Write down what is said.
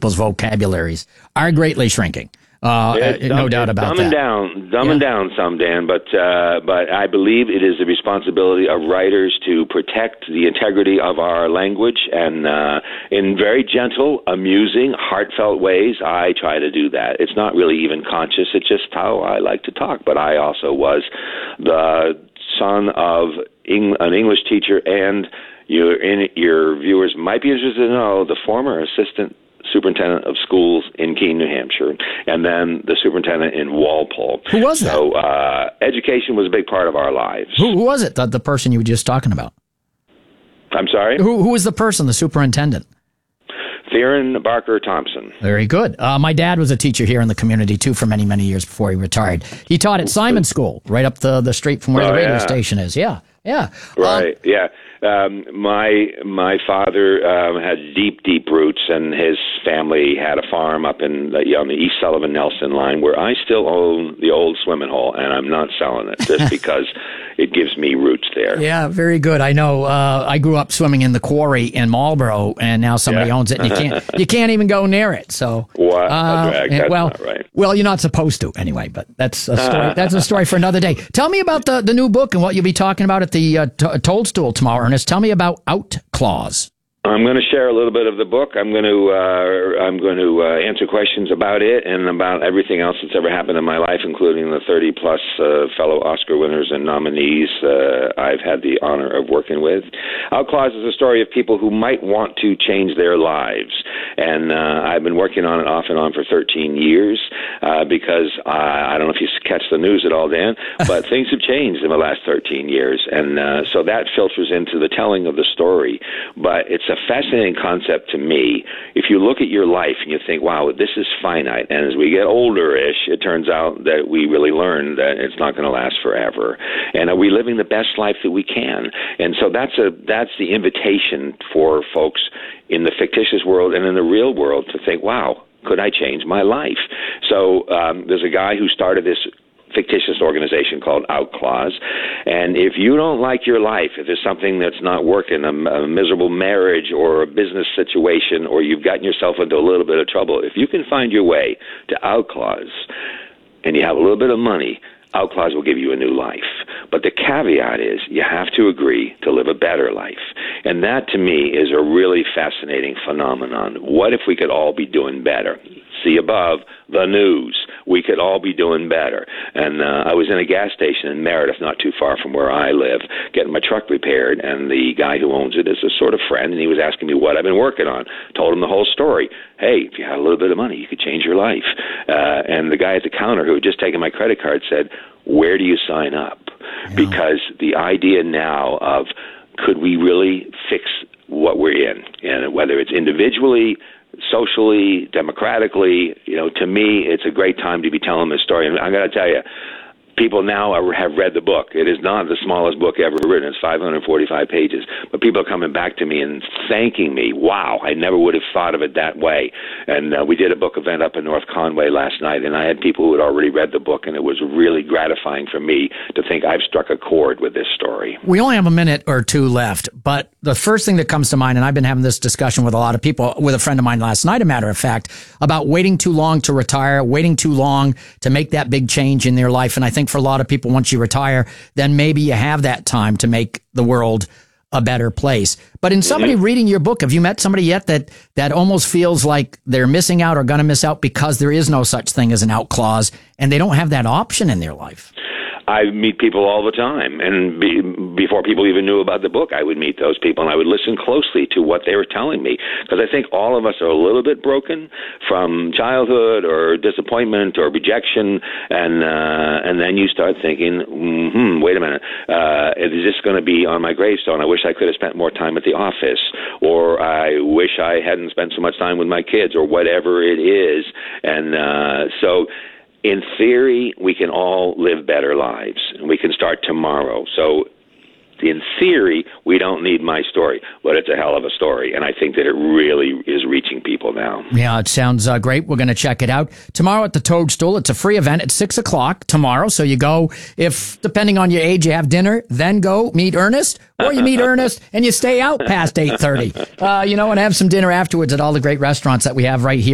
people's vocabularies are greatly shrinking. No doubt about that. Dumbing down some, Dan, but I believe it is the responsibility of writers to protect the integrity of our language, and in very gentle, amusing, heartfelt ways, I try to do that. It's not really even conscious. It's just how I like to talk. But I also was the son of an English teacher, and your viewers might be interested to know the former assistant superintendent of schools in Keene, New Hampshire, and then the superintendent in Walpole. Who was that? So education was a big part of our lives. Who was it, the person you were just talking about? I'm sorry? Who was the person, the superintendent? Theron Barker Thompson. Very good. My dad was a teacher here in the community, too, for many, many years before he retired. He taught at Simon School, right up the street from where the radio station is. Yeah. Right, yeah. My father had deep roots, and his family had a farm up on the East Sullivan Nelson line, where I still own the old swimming hole, and I'm not selling it just because it gives me roots there. Yeah, very good. I know. I grew up swimming in the quarry in Marlboro, and now somebody owns it, and you can't even go near it. So what a drag. That's not right. Well, you're not supposed to anyway, but that's a story. That's a story for another day. Tell me about the new book and what you'll be talking about at the Toadstool tomorrow, Ernest. Tell me about Outclaws. I'm going to share a little bit of the book. I'm going to answer questions about it and about everything else that's ever happened in my life, including the 30-plus fellow Oscar winners and nominees I've had the honor of working with. Outclaws is a story of people who might want to change their lives, and I've been working on it off and on for 13 years because I don't know if you catch the news at all, Dan, but things have changed in the last 13 years, and so that filters into the telling of the story. But it's a fascinating concept to me. If you look at your life and you think, wow, this is finite, and as we get older-ish, it turns out that we really learn that it's not going to last forever. And are we living the best life that we can? And so that's the invitation for folks in the fictitious world and in the real world to think, wow, could I change my life? So there's a guy who started this fictitious organization called Outclaws, and if you don't like your life, if there's something that's not working, a miserable marriage or a business situation, or you've gotten yourself into a little bit of trouble, if you can find your way to Outclaws and you have a little bit of money, Outclaws will give you a new life. But the caveat is you have to agree to live a better life. And that, to me, is a really fascinating phenomenon. What if we could all be doing better? See above, the news. We could all be doing better. And I was in a gas station in Meredith, not too far from where I live, getting my truck repaired, and the guy who owns it is a sort of friend, and he was asking me what I've been working on. Told him the whole story. Hey, if you had a little bit of money, you could change your life. And the guy at the counter who had just taken my credit card said, where do you sign up? Yeah. Because the idea now of could we really fix what we're in, and whether it's individually, socially, democratically, to me, it's a great time to be telling this story. And I'm going to tell you, people now have read the book. It is not the smallest book ever written. It's 545 pages. But people are coming back to me and thanking me. Wow, I never would have thought of it that way. And we did a book event up in North Conway last night, and I had people who had already read the book, and it was really gratifying for me to think I've struck a chord with this story. We only have a minute or two left, but the first thing that comes to mind, and I've been having this discussion with a lot of people, with a friend of mine last night, a matter of fact, about waiting too long to retire, waiting too long to make that big change in their life. And I think for a lot of people, once you retire, then maybe you have that time to make the world a better place. But in somebody reading your book, have you met somebody yet that almost feels like they're missing out or going to miss out because there is no such thing as an out clause and they don't have that option in their life? I meet people all the time, and before people even knew about the book, I would meet those people, and I would listen closely to what they were telling me, because I think all of us are a little bit broken from childhood or disappointment or rejection, and then you start thinking, wait a minute, is this going to be on my gravestone? I wish I could have spent more time at the office, or I wish I hadn't spent so much time with my kids, or whatever it is, and so in theory, we can all live better lives, and we can start tomorrow. So in theory, we don't need my story, but it's a hell of a story, and I think that it really is reaching people now. Yeah, it sounds great. We're going to check it out. Tomorrow at the Toadstool, it's a free event at 6 o'clock tomorrow, so you go, if, depending on your age, you have dinner, then go meet Ernest, or you meet Ernest and you stay out past 8:30, and have some dinner afterwards at all the great restaurants that we have right here